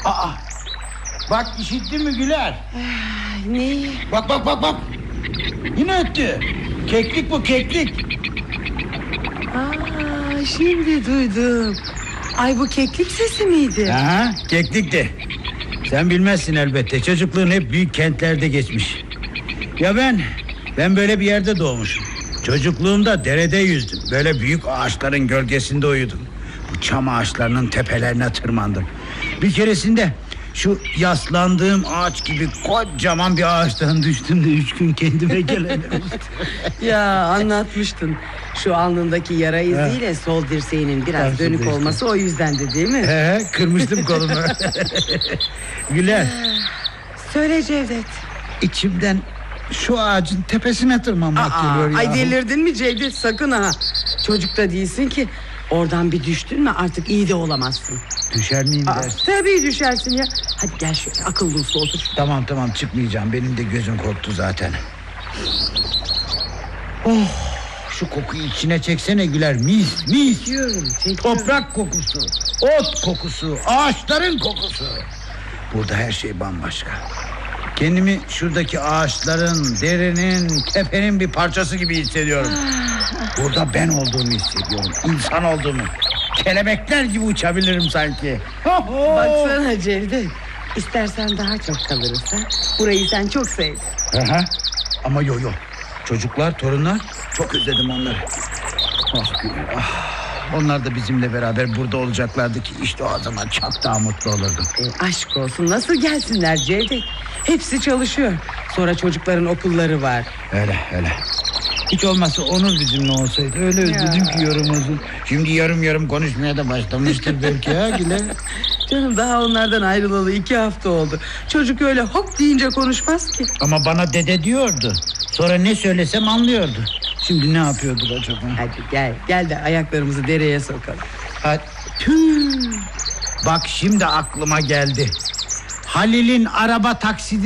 Aa, bak işittin mi Güler? Ne? Bak. Yine öttü. Keklik bu, keklik. Şimdi duydum. Ay, bu keklik sesi miydi? Aha, keklikti. Sen bilmezsin elbette. Çocukluğun hep büyük kentlerde geçmiş. Ya ben böyle bir yerde doğmuşum. Çocukluğumda derede yüzdüm. Böyle büyük ağaçların gölgesinde uyudum. Bu çam ağaçlarının tepelerine tırmandım. Bir keresinde şu yaslandığım ağaç gibi kocaman bir ağaçtan düştüm de 3 gün kendime gelemedim. Ya, anlatmıştın. Şu alnındaki yara iziyle sol dirseğinin biraz Karşıda dönük işte. olması o yüzdendi, değil mi? Kırmıştım kolumu. Güler, Söyle Cevdet. içimden şu ağacın tepesine tırmanmak geliyor ya. Ay, delirdin mi Cevdet, sakın ha. Çocuk da değilsin ki. Oradan bir düştün mü artık iyi de olamazsın. Düşer miyim dersin? Tabii düşersin ya. Hadi gel şöyle akıllı uslu otur. Tamam çıkmayacağım. Benim de gözüm korktu zaten. Şu kokuyu içine çeksene Güler. Mis. Çekiyorum. Toprak kokusu, ot kokusu, ağaçların kokusu. Burada her şey bambaşka. Kendimi şuradaki ağaçların, derenin, tepenin bir parçası gibi hissediyorum. Burada ben olduğumu hissediyorum. İnsan olduğumu. Kelebekler gibi uçabilirim sanki. Baksana Cevdet. İstersen daha çok kalırız ha. Burayı sen çok sev. Aha. Ama yo. Çocuklar, torunlar, çok özledim onları. Güler, onlar da bizimle beraber burada olacaklardı ki işte o zaman çok daha mutlu olurdum. Aşk olsun, nasıl gelsinler Cevdet? Hepsi çalışıyor. Sonra çocukların okulları var. Öyle. Hiç olmazsa Onur bizimle olsaydı. Öyle özledim ki yorumunuzu. Şimdi yarım konuşmaya da başlamıştır belki ha Güler. Canım, daha onlardan ayrılalı 2 hafta oldu. Çocuk öyle hop deyince konuşmaz ki. Ama bana dede diyordu. Sonra ne söylesem anlıyordu. Şimdi ne yapıyordur acaba? Hadi gel de ayaklarımızı dereye sokalım. Hadi. Tüh. Bak şimdi aklıma geldi. Halil'in araba taksidi